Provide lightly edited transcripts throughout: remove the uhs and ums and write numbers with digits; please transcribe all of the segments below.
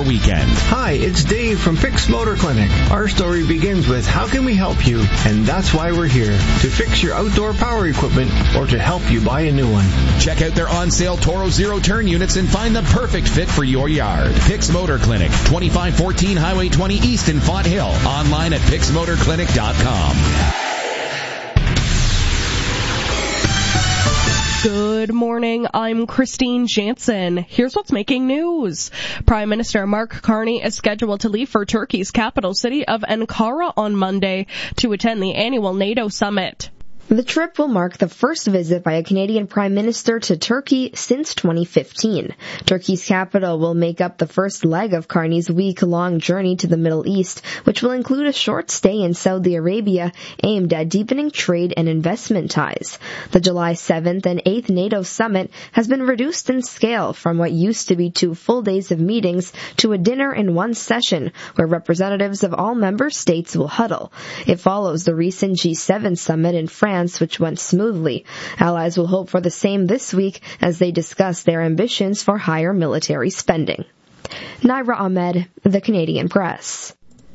weekend. Hi, it's Dave from Fix Motor Clinic. Our story begins with how can we help you? And that's why we're here, to fix your outdoor power equipment or to help you buy a new one. Check out their on-sale Toro zero-turn units and find the perfect fit for your yard. Fix Motor Clinic, 2514 Highway 20 East in Font Hill. Online at fixmotorclinic.com. Good morning, I'm Christine Jansen. Here's what's making news. Prime Minister Mark Carney is scheduled to leave for Turkey's capital city of Ankara on Monday to attend the annual NATO summit. The trip will mark the first visit by a Canadian Prime Minister to Turkey since 2015. Turkey's capital will make up the first leg of Carney's week-long journey to the Middle East, which will include a short stay in Saudi Arabia aimed at deepening trade and investment ties. The July 7th and 8th NATO summit has been reduced in scale from what used to be 2 full days of meetings to a dinner in one session where representatives of all member states will huddle. It follows the recent G7 summit in France, which went smoothly. Allies will hope for the same this week as they discuss their ambitions for higher military spending. Naira Ahmed, The Canadian Press.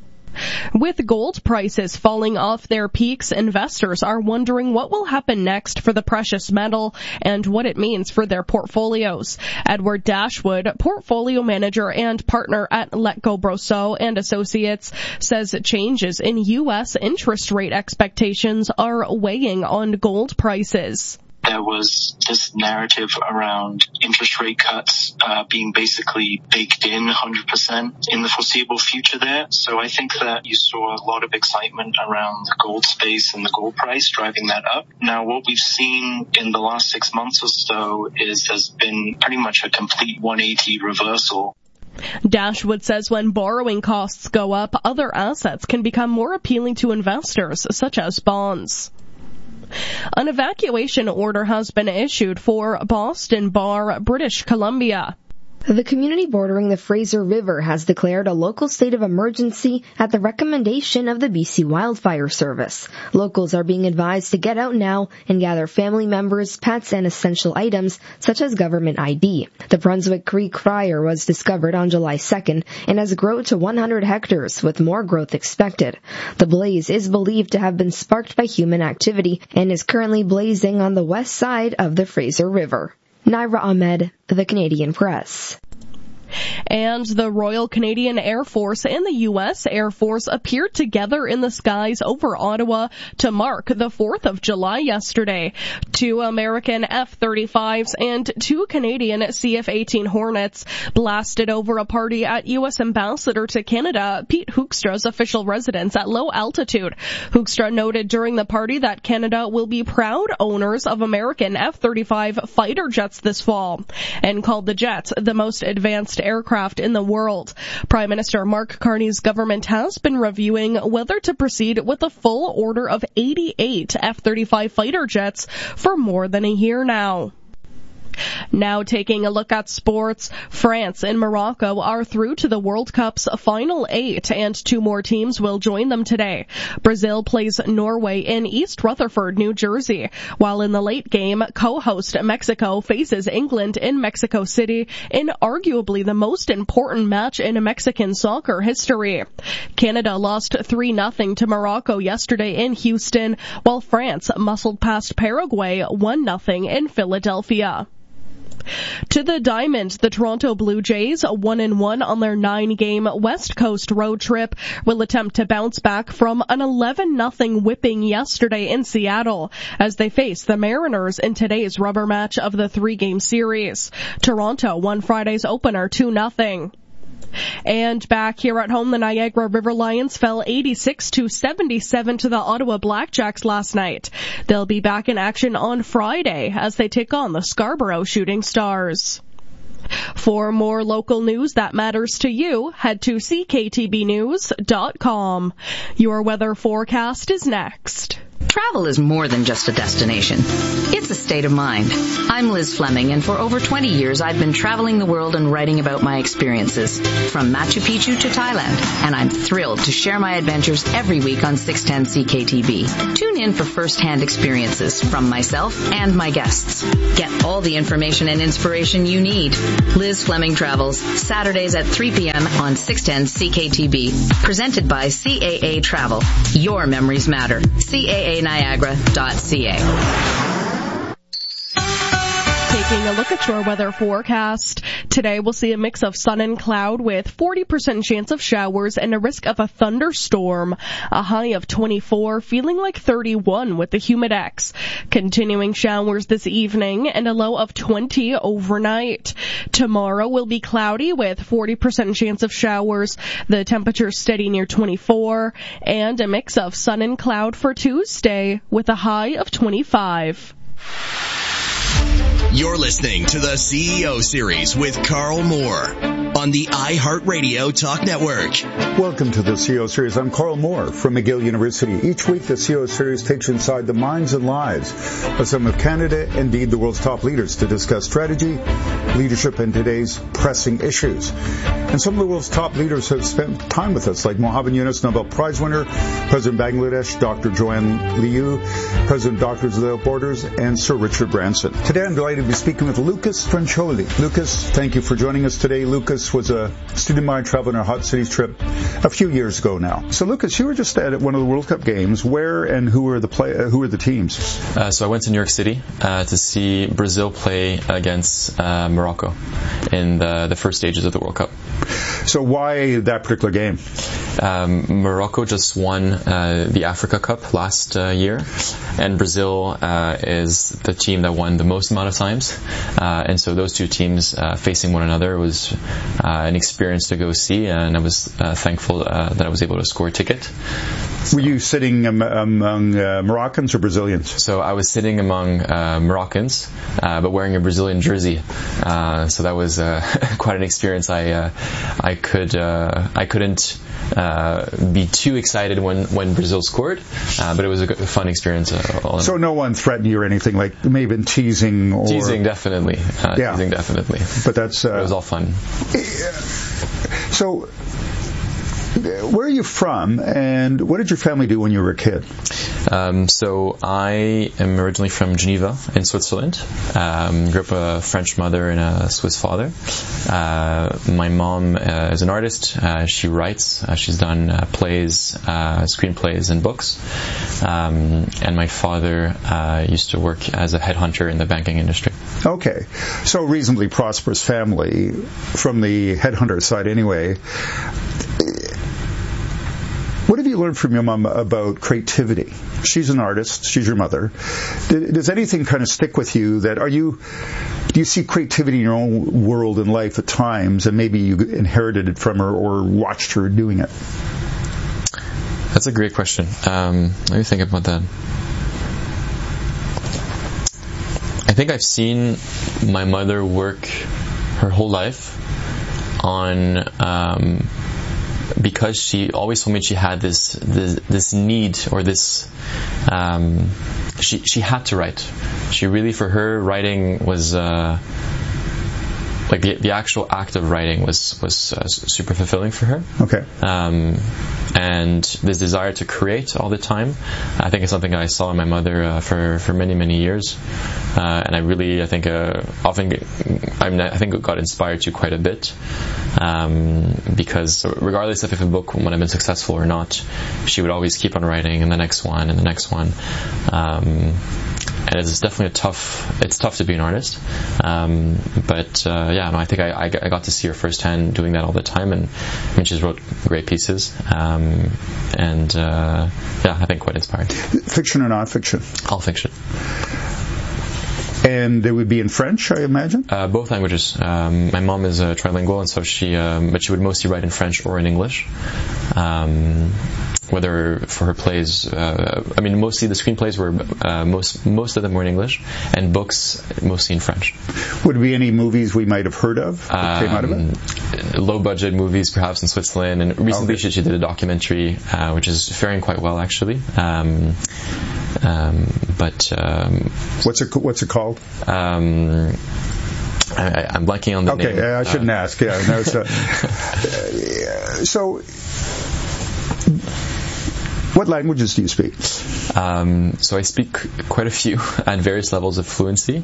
With gold prices falling off their peaks, investors are wondering what will happen next for the precious metal and what it means for their portfolios. Edward Dashwood, portfolio manager and partner at Letgo Brosseau and Associates, says changes in U.S. interest rate expectations are weighing on gold prices. There was this narrative around interest rate cuts being basically baked in 100% in the foreseeable future there. So I think that you saw a lot of excitement around the gold space and the gold price driving that up. Now, what we've seen in the last 6 months or so is there's been pretty much a complete 180 reversal. Dashwood says when borrowing costs go up, other assets can become more appealing to investors, such as bonds. An evacuation order has been issued for Boston Bar, British Columbia. The community bordering the Fraser River has declared a local state of emergency at the recommendation of the BC Wildfire Service. Locals are being advised to get out now and gather family members, pets, and essential items such as government ID. The Brunswick Creek fire was discovered on July 2nd and has grown to 100 hectares with more growth expected. The blaze is believed to have been sparked by human activity and is currently blazing on the west side of the Fraser River. Naira Ahmed, The Canadian Press. And the Royal Canadian Air Force and the U.S. Air Force appeared together in the skies over Ottawa to mark the 4th of July yesterday. 2 American F-35s and 2 Canadian CF-18 Hornets blasted over a party at U.S. Ambassador to Canada, Pete Hoekstra's official residence at low altitude. Hoekstra noted during the party that Canada will be proud owners of American F-35 fighter jets this fall and called the jets the most advanced aircraft in the world. Prime Minister Mark Carney's government has been reviewing whether to proceed with a full order of 88 F-35 fighter jets for more than a year now. Now taking a look at sports, France and Morocco are through to the World Cup's final 8, and 2 more teams will join them today. Brazil plays Norway in East Rutherford, New Jersey, while in the late game, co-host Mexico faces England in Mexico City in arguably the most important match in Mexican soccer history. Canada lost 3-0 to Morocco yesterday in Houston, while France muscled past Paraguay 1-0 in Philadelphia. To the Diamond, the Toronto Blue Jays, 1-1 on their 9-game West Coast road trip, will attempt to bounce back from an 11-0 whipping yesterday in Seattle as they face the Mariners in today's rubber match of the 3-game series. Toronto won Friday's opener 2-0. And back here at home, the Niagara River Lions fell 86-77 to the Ottawa Blackjacks last night. They'll be back in action on Friday as they take on the Scarborough Shooting Stars. For more local news that matters to you, head to cktbnews.com. Your weather forecast is next. Travel is more than just a destination. It's a state of mind. I'm Liz Fleming, and for over 20 years I've been traveling the world and writing about my experiences, from Machu Picchu to Thailand, and I'm thrilled to share my adventures every week on 610 CKTB. Tune in for first-hand experiences from myself and my guests. Get all the information and inspiration you need. Liz Fleming Travels, Saturdays at 3 p.m. on 610 CKTB. Presented by CAA Travel. Your memories matter. CAANiagara.ca. Taking a look at your weather forecast. Today we'll see a mix of sun and cloud with 40% chance of showers and a risk of a thunderstorm. A high of 24, feeling like 31 with the Humidex. Continuing showers this evening and a low of 20 overnight. Tomorrow will be cloudy with 40% chance of showers. The temperature steady near 24 and a mix of sun and cloud for Tuesday with a high of 25. You're listening to the CEO Series with Carl Moore on the iHeartRadio Talk Network. Welcome to the CEO Series. I'm Carl Moore from McGill University. Each week, the CEO Series takes you inside the minds and lives of some of Canada, indeed the world's top leaders, to discuss strategy, leadership, and today's pressing issues. And some of the world's top leaders have spent time with us, like Mohamed Yunus, Nobel Prize winner, President of Bangladesh, Dr. Joanne Liu, President of Doctors Without Borders, and Sir Richard Branson. Today, I'm delighted to be speaking with Lucas Francholi. Lucas, thank you for joining us today. Lucas was a student of mine traveling our Hot Cities trip a few years ago now. So, Lucas, you were just at one of the World Cup games. Where and who were the teams? So I went to New York City to see Brazil play against Morocco in the first stages of the World Cup. So why that particular game? Morocco just won the Africa Cup last year, and Brazil is the team that won the most amount of times. And so those two teams facing one another was an experience to go see, and I was thankful that I was able to score a ticket. Were you sitting among Moroccans or Brazilians? So I was sitting among Moroccans, but wearing a Brazilian jersey. So that was quite an experience. I couldn't be too excited when Brazil scored, but it was a fun experience. So no one threatened you or anything, like maybe been teasing? Or... Teasing, definitely. Teasing, definitely. But that's... it was all fun. So... where are you from, and what did your family do when you were a kid? So I am originally from Geneva in Switzerland. Grew up a French mother and a Swiss father. My mom is an artist. She writes. She's done plays, screenplays, and books. And my father used to work as a headhunter in the banking industry. Okay. So reasonably prosperous family from the headhunter side anyway. What have you learned from your mom about creativity? She's an artist. She's your mother. Does anything kind of stick with you that do you see creativity in your own world and life at times, and maybe you inherited it from her or watched her doing it? That's a great question. Let me think about that. I think I've seen my mother work her whole life on... because she always told me she had this need, or this she had to write. She really, for her, writing was like the actual act of writing was super fulfilling for her. Okay. And this desire to create all the time, I think, is something that I saw in my mother for many years, and I think got inspired to quite a bit, because regardless if a book would have been successful or not, she would always keep on writing, and the next one and the next one. And it's definitely tough to be an artist, but I think I got to see her firsthand doing that all the time, and she wrote great pieces, I think quite inspired. Fiction or non-fiction? All fiction. And it would be in French, I imagine? Both languages. My mom is trilingual, and so she would mostly write in French or in English. Whether for her plays, mostly the screenplays were most of them were in English, and books mostly in French. Would there be any movies we might have heard of that came out of it? Low budget movies, perhaps in Switzerland, and recently she did a documentary which is faring quite well, actually. What's it called? I'm blanking on the name. Okay, I shouldn't ask. Yeah, no, so, what languages do you speak? So I speak quite a few at various levels of fluency.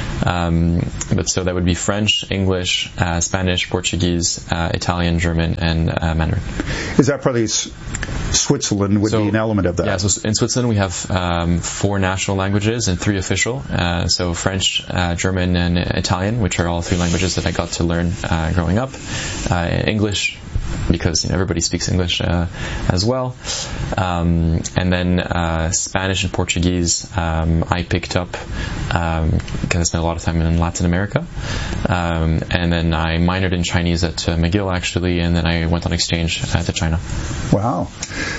But so that would be French, English, Spanish, Portuguese, Italian, German, and Mandarin. Is that probably Switzerland would be an element of that? Yeah, so in Switzerland we have 4 national languages and 3 official. So French, German, and Italian, which are all 3 languages that I got to learn growing up. English, because everybody speaks English as well. And then Spanish and Portuguese I picked up because I spent a lot of time in Latin America. And then I minored in Chinese at McGill, actually, and then I went on exchange to China. Wow.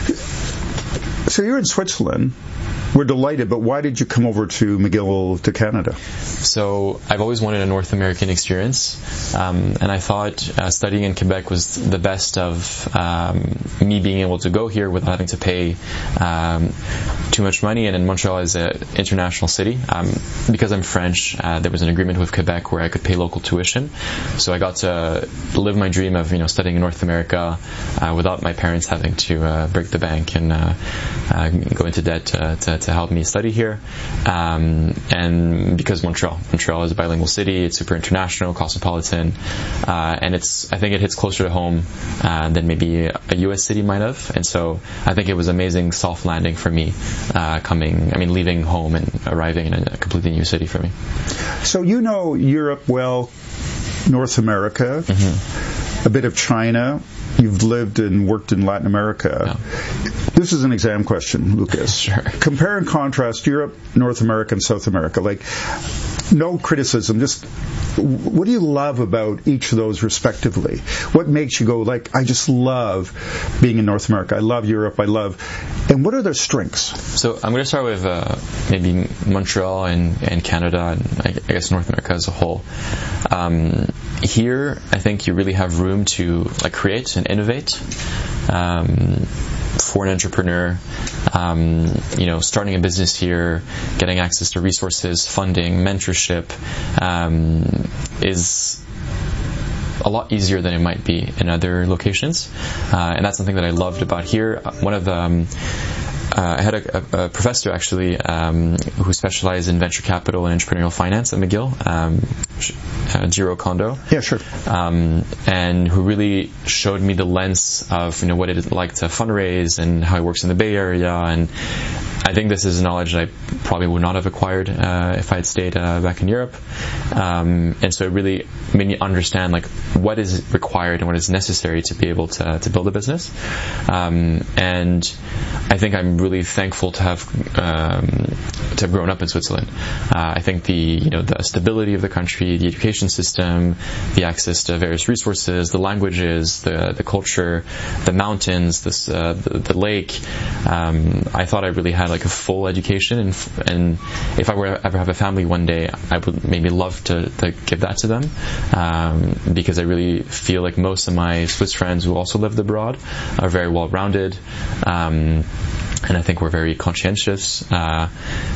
So you're in Switzerland. We're delighted, but why did you come over to McGill to Canada? So I've always wanted a North American experience, and I thought studying in Quebec was the best of me being able to go here without having to pay too much money. And in Montreal is an international city. Because I'm French, there was an agreement with Quebec where I could pay local tuition. So I got to live my dream of studying in North America without my parents having to break the bank and go into debt to help me study here. And because Montreal is a bilingual city, it's super international, cosmopolitan, and I think it hits closer to home than maybe a U.S. city might have. And so I think it was amazing soft landing for me, leaving home and arriving in a completely new city for me. So Europe well, North America, a bit of China. You've lived and worked in Latin America. Yeah. This is an exam question, Lucas. Sure. Compare and contrast Europe, North America, and South America. No criticism, just what do you love about each of those respectively? What makes you go, I just love being in North America, I love Europe, and what are their strengths? So I'm going to start with maybe Montreal and Canada, and I guess North America as a whole. Here, I think you really have room to create and innovate. For an entrepreneur, starting a business here, getting access to resources, funding, mentorship, is a lot easier than it might be in other locations. And that's something that I loved about here. One of the I had a professor actually who specialized in venture capital and entrepreneurial finance at McGill, Jiro Kondo. Yeah, sure. And who really showed me the lens of what it is like to fundraise and how it works in the Bay Area. And I think this is knowledge that I probably would not have acquired if I had stayed back in Europe. And so it really made me understand what is required and what is necessary to be able to build a business. And I think I'm really thankful to have grown up in Switzerland. I think the stability of the country, the education system, the access to various resources, the languages, the culture, the mountains, the lake. I thought I really had a full education, and if I were ever have a family one day, I would maybe love to give that to them, because I really feel like most of my Swiss friends who also lived abroad are very well rounded. And I think we're very conscientious, and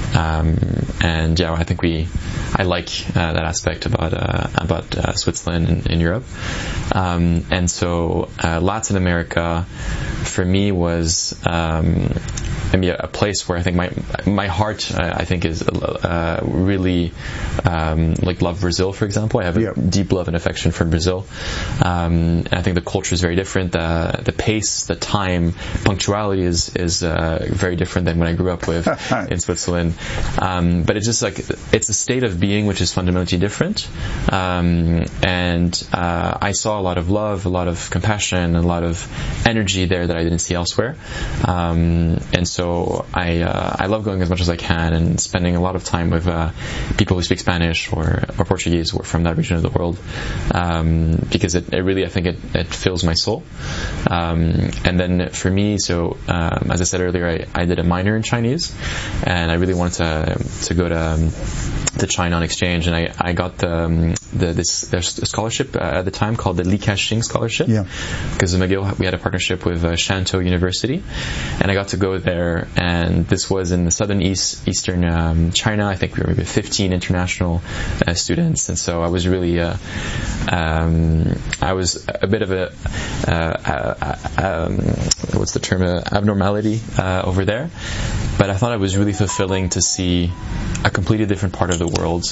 I think I like that aspect about Switzerland and Europe, and so Latin America for me was maybe a place where I think my heart I think is really love Brazil, for example. I have a deep love and affection for Brazil, and I think the culture is very different. The pace, the time, punctuality is very different than what I grew up with in Switzerland. But it's just it's a state of being which is fundamentally different. And I saw a lot of love, a lot of compassion, a lot of energy there that I didn't see elsewhere. And so I love going as much as I can and spending a lot of time with people who speak Spanish or Portuguese or from that region of the world, because it really, I think it fills my soul. And then for me, so as I said earlier, I did a minor in Chinese, and I really wanted to go to China on exchange, and I got the there's a scholarship at the time called the Li Ka-shing Scholarship. Yeah. Because at McGill we had a partnership with Shantou University, and I got to go there. And this was in the eastern China. I think we were maybe 15 international students, and so I was really I was a bit of a what's the term, abnormality over there, but I thought it was really fulfilling to see a completely different part of the world,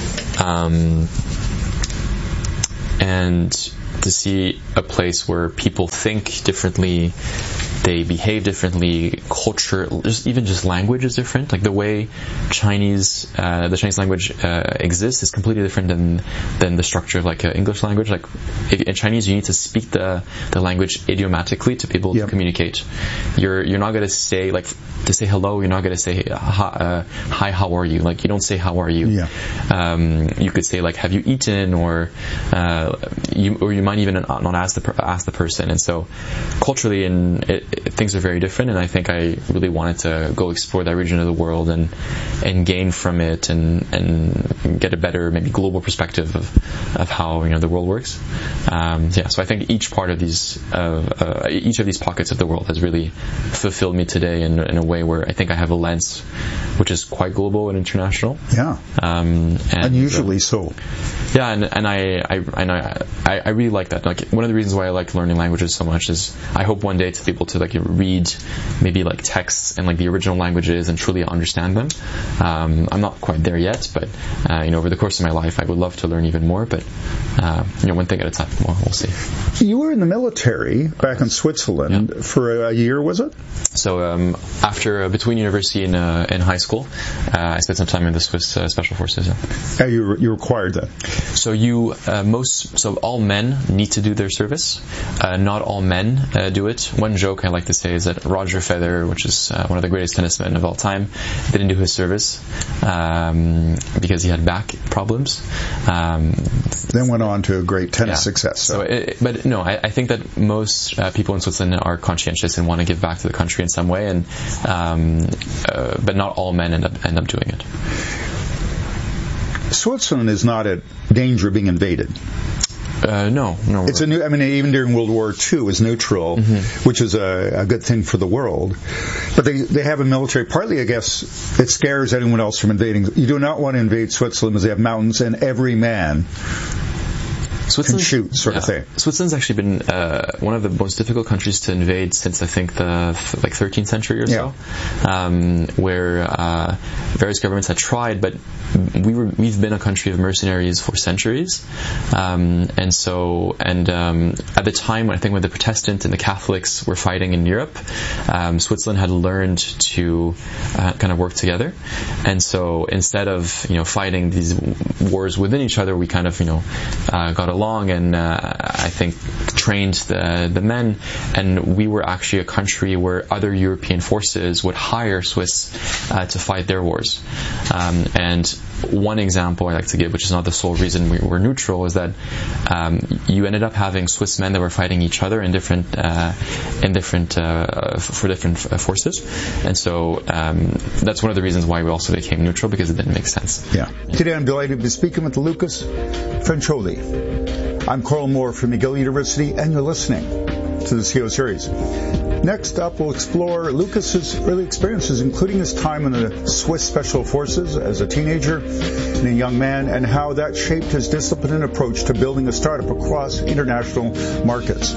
and to see a place where people think differently, they behave differently, culture, just language is different. Like the way the Chinese language exists is completely different than the structure of like an English language. Like in Chinese, you need to speak the language idiomatically to be able to communicate. You're not going to say, like, to say hello, you're not going to say hi, how are you? Like, you don't say how are you. You could say like, have you eaten, or you might even not ask the person. And so culturally, things are very different, and I think I really wanted to go explore that region of the world and gain from it and get a better, maybe global perspective of how the world works. So I think each part of these each of these pockets of the world has really fulfilled me today in a way where I think I have a lens which is quite global and international. Unusually so. And I really like that. Like, one of the reasons why I like learning languages so much is I hope one day to be able to like read maybe like texts in like the original languages and truly understand them. I'm not quite there yet, but over the course of my life I would love to learn even more, but one thing at a time. We'll see. You were in the military back in Switzerland for a year, was it? So after between university and high school, I spent some time in the Swiss Special Forces. You required that. So all men need to do their service. Not all men do it. One joke I like to say is that Roger Federer, which is one of the greatest tennismen of all time, didn't do his service because he had back problems. Then went on to a great tennis success. I think that most people in Switzerland are conscientious and want to give back to the country in some way, and but not all men end up doing it. Switzerland is not at danger of being invaded. No. It's even during World War II, it was neutral, which is a good thing for the world. But they have a military. Partly, I guess, it scares anyone else from invading. You do not want to invade Switzerland because they have mountains, and every man can shoot, sort of thing. Switzerland's actually been one of the most difficult countries to invade since I think the 13th century or so, where various governments had tried, but we've been a country of mercenaries for centuries, and at the time, I think when the Protestant and the Catholics were fighting in Europe, Switzerland had learned to kind of work together, and so instead of fighting these wars within each other, we kind of got along and I think trained the men, and we were actually a country where other European forces would hire Swiss to fight their wars. And one example I like to give, which is not the sole reason we were neutral, is that you ended up having Swiss men that were fighting each other for different forces, and so that's one of the reasons why we also became neutral, because it didn't make sense. Today I'm delighted to be speaking with Lucas Francholi. I'm Carl Moore from McGill University, and you're listening to the CO Series. Next up, we'll explore Lucas's early experiences, including his time in the Swiss Special Forces as a teenager and a young man, and how that shaped his discipline and approach to building a startup across international markets.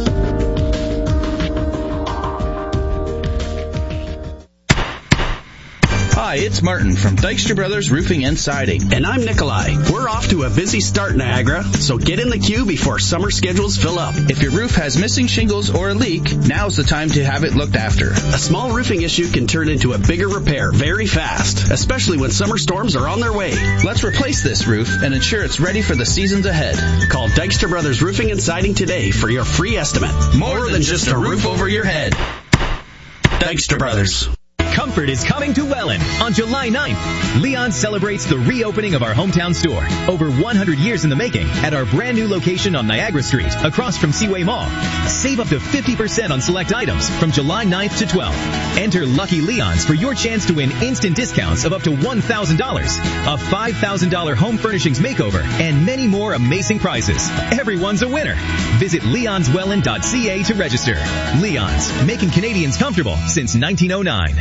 Hi, it's Martin from Dykstra Brothers Roofing and Siding. And I'm Nikolai. We're off to a busy start, Niagara, so get in the queue before summer schedules fill up. If your roof has missing shingles or a leak, now's the time to have it looked after. A small roofing issue can turn into a bigger repair very fast, especially when summer storms are on their way. Let's replace this roof and ensure it's ready for the seasons ahead. Call Dykstra Brothers Roofing and Siding today for your free estimate. More than just a roof over your head. Dykstra Brothers. comfort is coming to Welland on July 9th. Leon celebrates the reopening of our hometown store, over 100 years in the making, at our brand new location on Niagara Street, across from Seaway Mall. Save up to 50% on select items from July 9th to 12th. Enter Lucky Leon's for your chance to win instant discounts of up to $1,000, a $5,000 home furnishings makeover, and many more amazing prizes. Everyone's a winner. Visit leonswelland.ca to register. Leon's, making Canadians comfortable since 1909.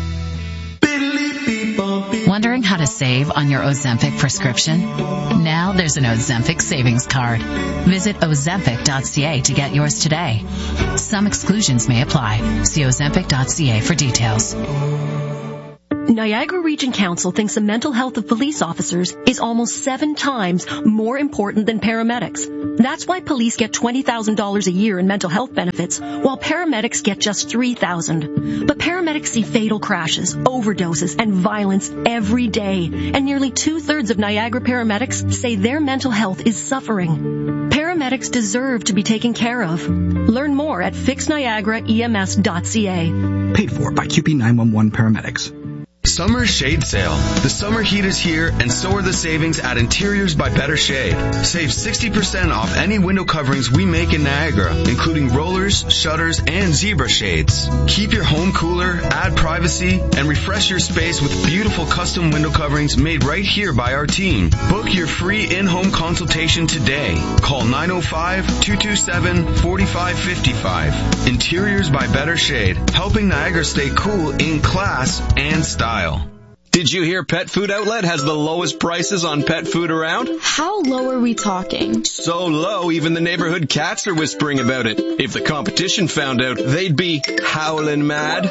Wondering how to save on your Ozempic prescription? Now there's an Ozempic savings card. Visit ozempic.ca to get yours today. Some exclusions may apply. See ozempic.ca for details. Niagara Region Council thinks the mental health of police officers is almost 7 times more important than paramedics. That's why police get $20,000 a year in mental health benefits, while paramedics get just $3,000. But paramedics see fatal crashes, overdoses, and violence every day, and nearly 2/3 of Niagara paramedics say their mental health is suffering. Paramedics deserve to be taken care of. Learn more at fixniagaraems.ca. Paid for by QP 911 Paramedics. Summer shade sale. The summer heat is here, and so are the savings at Interiors by Better Shade. Save 60% off any window coverings we make in Niagara, including rollers, shutters, and zebra shades. Keep your home cooler, add privacy, and refresh your space with beautiful custom window coverings made right here by our team. Book your free in-home consultation today. Call 905-227-4555. Interiors by Better Shade, helping Niagara stay cool in class and style. Did you hear Pet Food Outlet has the lowest prices on pet food around? How low are we talking? So low, even the neighborhood cats are whispering about it. If the competition found out, they'd be howling mad.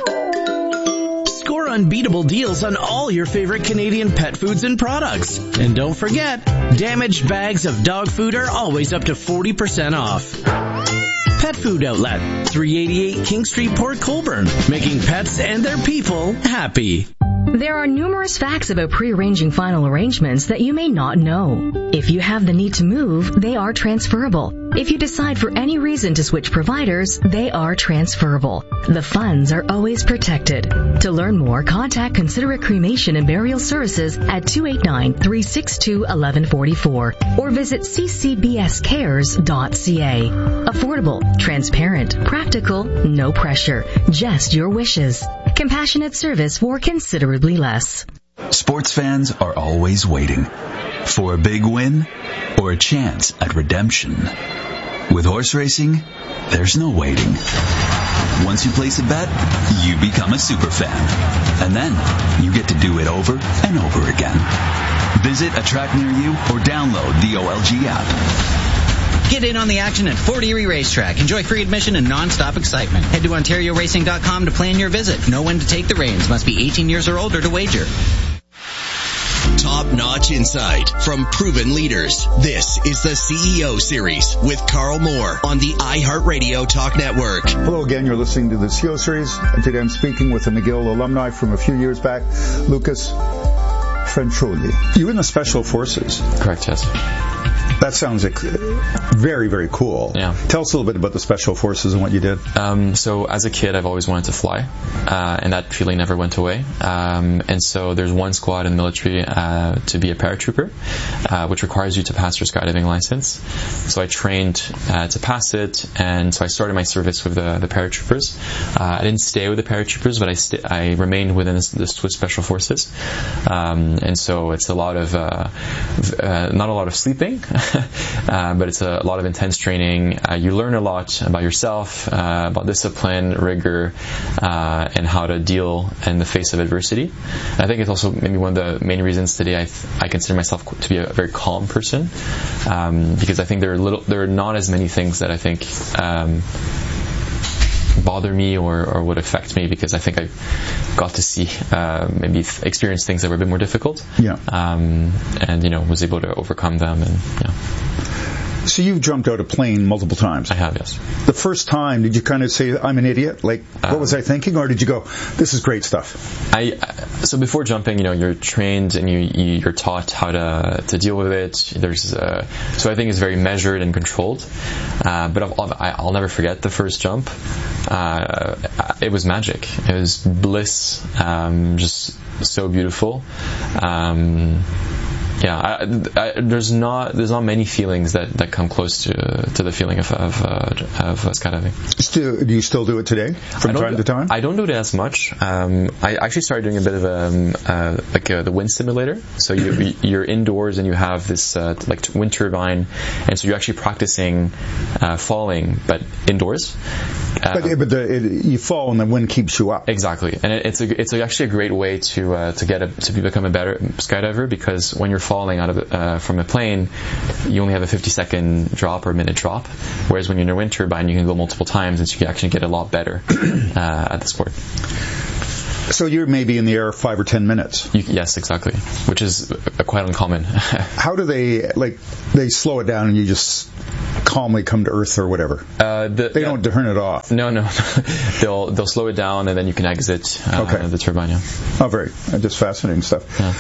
Score unbeatable deals on all your favorite Canadian pet foods and products. And don't forget, damaged bags of dog food are always up to 40% off. Pet Food Outlet, 388 King Street, Port Colborne, making pets and their people happy. There are numerous facts about pre-arranging final arrangements that you may not know. If you have the need to move, they are transferable. If you decide for any reason to switch providers, they are transferable. The funds are always protected. To learn more, contact Considerate Cremation and Burial Services at 289-362-1144 or visit ccbscares.ca. Affordable, transparent, practical, no pressure, just your wishes. Compassionate service for considerably less. Sports fans are always waiting for a big win or a chance at redemption. With horse racing, there's no waiting. Once you place a bet, you become a super fan. And then you get to do it over and over again. Visit a track near you or download the OLG app. Get in on the action at Fort Erie Racetrack. Enjoy free admission and non-stop excitement. Head to OntarioRacing.com to plan your visit. Know when to take the reins. Must be 18 years or older to wager. Top-notch insight from proven leaders. This is the CEO Series with Carl Moore on the iHeartRadio Talk Network. Hello again. You're listening to the CEO Series, and today I'm speaking with a McGill alumni from a few years back, Lucas Francioli. You were in the Special Forces. Correct, yes. That sounds very, very cool. Yeah. Tell us a little bit about the Special Forces and what you did. So as a kid, I've always wanted to fly, and that feeling never went away. And so there's one squad in the military to be a paratrooper, which requires you to pass your skydiving license. So I trained to pass it, and so I started my service with the paratroopers. I didn't stay with the paratroopers, but I remained within the Swiss Special Forces. And so it's a lot of not a lot of sleeping. But it's a lot of intense training. You learn a lot about yourself, about discipline, rigor, and how to deal in the face of adversity. And I think it's also maybe one of the main reasons today I consider myself to be a very calm person, because I think there are not as many things that I think bother me or would affect me, because I think I got to see maybe experience things that were a bit more difficult. Yeah. And was able to overcome them. And So you've jumped out of a plane multiple times. I have, yes. The first time, did you kind of say, I'm an idiot? Like, what was I thinking? Or did you go, this is great stuff? So before jumping, you're trained and you're taught how to deal with it. So I think it's very measured and controlled. But I'll never forget the first jump. It was magic. It was bliss. Just so beautiful. There's not many feelings that come close to the feeling of skydiving. Do you still do it today from time to time? I don't do it as much. I actually started doing a bit of the wind simulator. So you're indoors and you have this wind turbine, and so you're actually practicing falling, but indoors. But you fall and the wind keeps you up. Exactly, and it's actually a great way to become a better skydiver, because when you're falling out of from a plane, you only have a 50-second drop or a minute drop, whereas when you're in a wind turbine, you can go multiple times, and so you can actually get a lot better at the sport. So you're maybe in the air 5 or 10 minutes. Yes, exactly, which is quite uncommon. How do they slow it down and you just calmly come to earth or whatever? They don't turn it off. No. They'll slow it down and then you can exit the turbine. Yeah. Oh, very. Just fascinating stuff. Yeah.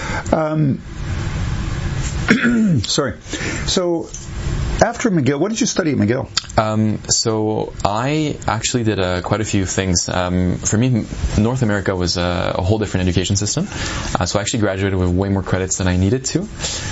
Sorry. So, after McGill, what did you study at McGill? So I actually did quite a few things. For me, North America was a whole different education system. So I actually graduated with way more credits than I needed to.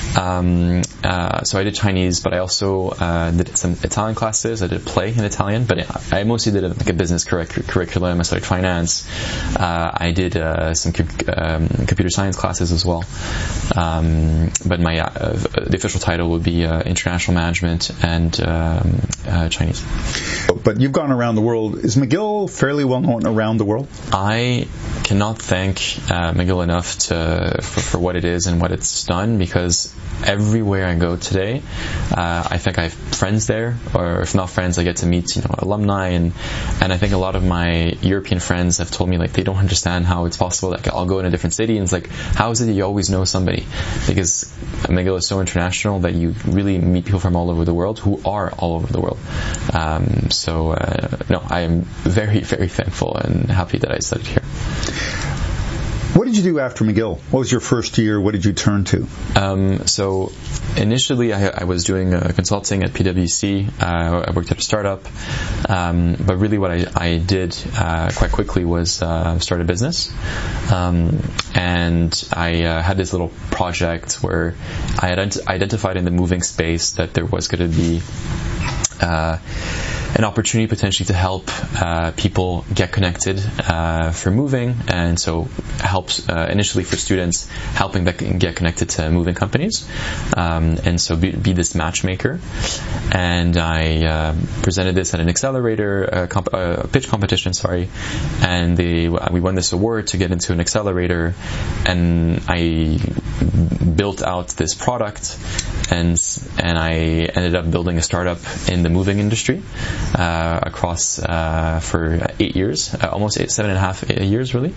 So I did Chinese, but I also did some Italian classes. I did a play in Italian, but I mostly did a business curriculum. I studied finance. I did some computer science classes as well. But the official title would be international management and Chinese. But you've gone around the world. Is McGill fairly well known around the world? I cannot thank McGill enough for what it is and what it's done, because everywhere I go today, I think I have friends there, or if not friends, I get to meet alumni, and I think a lot of my European friends have told me they don't understand how it's possible. I'll go in a different city and it's how is it that you always know somebody? Because McGill is so international that you really meet people from all over the world who are all over the world. I am very, very thankful and happy that I studied here. What did you do after McGill? What was your first year? What did you turn to? So initially I was doing consulting at PwC. I worked at a startup. But really what I did quite quickly was start a business. And I had this little project where I had identified in the moving space that there was going to be an opportunity potentially to help people get connected for moving, and so helps initially for students helping them get connected to moving companies, and so be this matchmaker. And I presented this at an accelerator pitch competition, and we won this award to get into an accelerator, and I built out this product, and I ended up building a startup in the moving industry across for 8 years, almost 7.5 years really.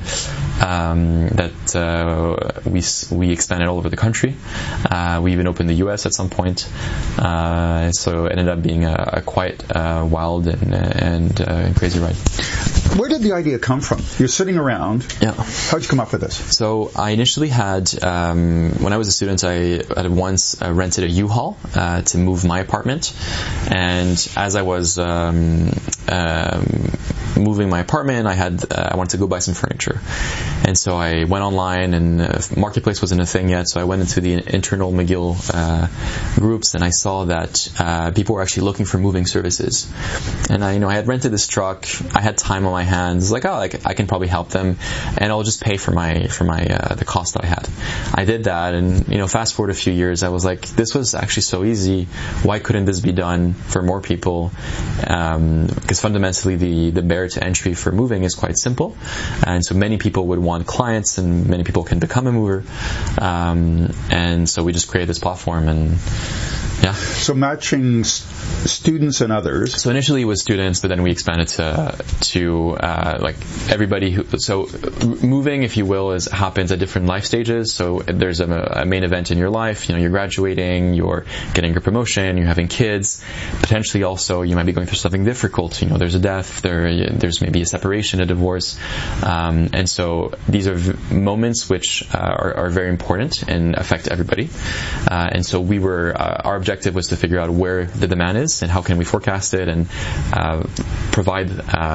We expanded all over the country. We even opened the US at some point. So it ended up being a quite wild and crazy ride. Where did the idea come from? You're sitting around. Yeah. How'd you come up with this? So I initially had, when I was a student, I had once rented a U-Haul to move my apartment. And as I was moving my apartment, I wanted to go buy some furniture. And so I went online, and Marketplace wasn't a thing yet, so I went into the internal McGill groups, and I saw that people were actually looking for moving services. And I had rented this truck. I had time on my hands. I can probably help them, and I'll just pay for the cost that I had. I did that, and fast forward a few years, I was like, this was actually so easy. Why couldn't this be done for more people? Because fundamentally, the barrier to entry for moving is quite simple, and so many people would want clients, and many people can become a mover. And so we just created this platform, and Yeah. So matching students and others. So initially it was students, but then we expanded to like everybody who. So moving, if you will, happens at different life stages. So there's a main event in your life. You're graduating, you're getting your promotion, you're having kids. Potentially also you might be going through something difficult. There's a death, there's maybe a separation, a divorce, and so these are moments which are very important and affect everybody. And so our objective was to figure out where the demand is and how can we forecast it and provide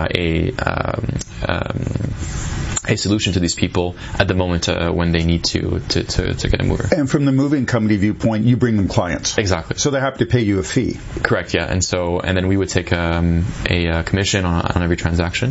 a solution to these people at the moment when they need to get a mover. And from the moving company viewpoint, you bring them clients. Exactly. So they have to pay you a fee. Correct, yeah. And then we would take a commission on every transaction.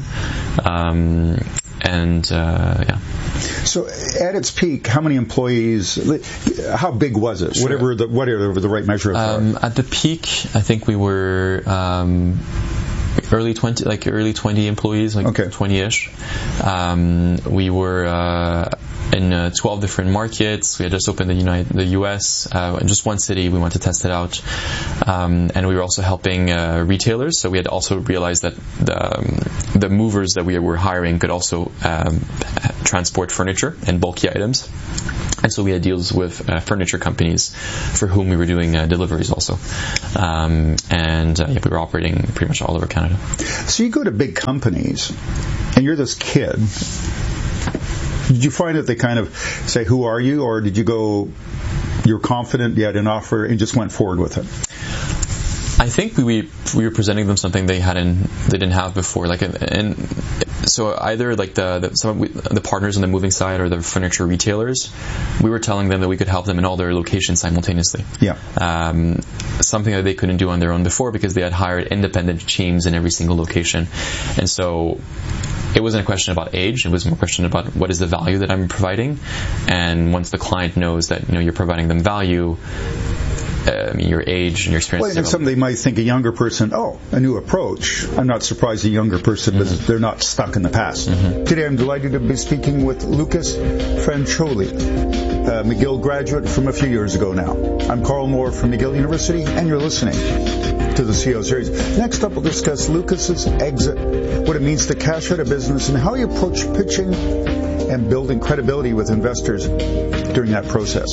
Yeah. So at its peak, how many employees, how big was it? Sure. Whatever the right measure of at the peak, I think we were early 20 employees, 20-ish. We were in 12 different markets. We had just opened the U.S. In just one city. We wanted to test it out, and we were also helping retailers. So we had also realized that the movers that we were hiring could also transport furniture and bulky items. And so we had deals with furniture companies for whom we were doing deliveries also. We were operating pretty much all over Canada. So you go to big companies, and you're this kid. Did you find that they kind of say, "Who are you?" Or did you go, you're confident, you had an offer, and just went forward with it? I think we were presenting them something they didn't have before. So either the partners on the moving side or the furniture retailers, we were telling them that we could help them in all their locations simultaneously. Yeah. Something that they couldn't do on their own before because they had hired independent teams in every single location. And so it wasn't a question about age, it was more a question about what is the value that I'm providing. And once the client knows that you're providing them value, your age and your experience. Well, somebody might think a younger person, a new approach. I'm not surprised a younger person, but they're not stuck in the past. Mm-hmm. Today I'm delighted to be speaking with Lucas Francioli, McGill graduate from a few years ago now. I'm Carl Moore from McGill University, and you're listening to the CEO Series. Next up, we'll discuss Lucas's exit, what it means to cash out a business, and how you approach pitching and building credibility with investors during that process.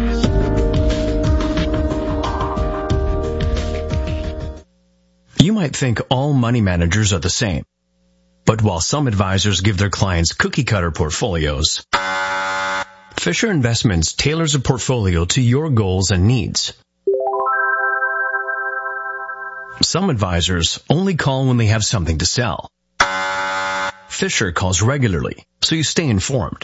You might think all money managers are the same. But while some advisors give their clients cookie-cutter portfolios, Fisher Investments tailors a portfolio to your goals and needs. Some advisors only call when they have something to sell. Fisher calls regularly, so you stay informed.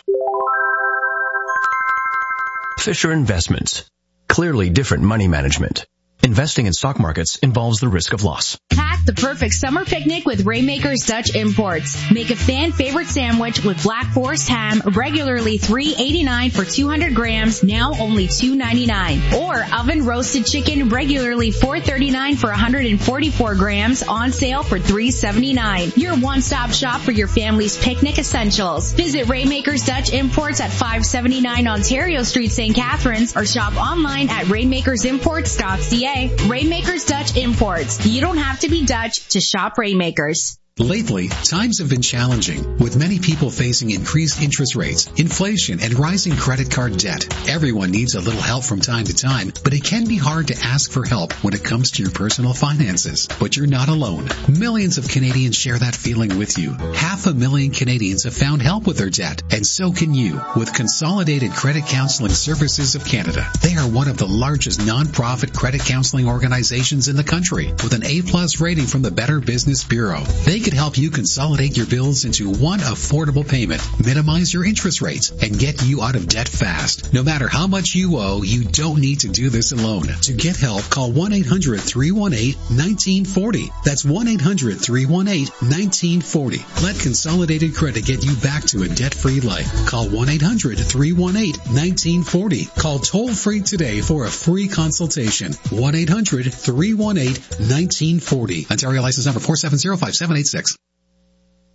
Fisher Investments. Clearly different money management. Investing in stock markets involves the risk of loss. Pack the perfect summer picnic with Rainmakers Dutch Imports. Make a fan-favorite sandwich with Black Forest ham, regularly $3.89 for 200 grams, now only $2.99. Or oven-roasted chicken, regularly $4.39 for 144 grams, on sale for $3.79. Your one-stop shop for your family's picnic essentials. Visit Rainmakers Dutch Imports at 579 Ontario Street, St. Catharines, or shop online at rainmakersimports.ca. Rainmakers Dutch Imports. You don't have to be Dutch to shop Rainmakers. Lately, times have been challenging, with many people facing increased interest rates, inflation, and rising credit card debt. Everyone needs a little help from time to time, but it can be hard to ask for help when it comes to your personal finances. But you're not alone. Millions of Canadians share that feeling with you. 500,000 Canadians have found help with their debt, and so can you with Consolidated Credit Counseling Services of Canada. They are one of the largest non-profit credit counseling organizations in the country, with an A+ rating from the Better Business Bureau. They could help you consolidate your bills into one affordable payment, minimize your interest rates, and get you out of debt fast. No matter how much you owe, you don't need to do this alone. To get help, call 1-800-318-1940. That's 1-800-318-1940. Let Consolidated Credit get you back to a debt-free life. Call 1-800-318-1940. Call toll-free today for a free consultation. 1-800-318-1940. Ontario license number 4705786.